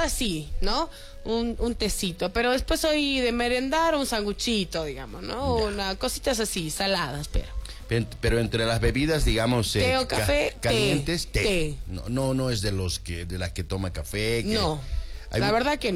así, ¿no? Un tecito, pero después soy de merendar un sanguchito, digamos, ¿no? Cositas así, saladas, Pero entre las bebidas, digamos, té o café, calientes, té. té. No es de las que toma café. No, la verdad que no.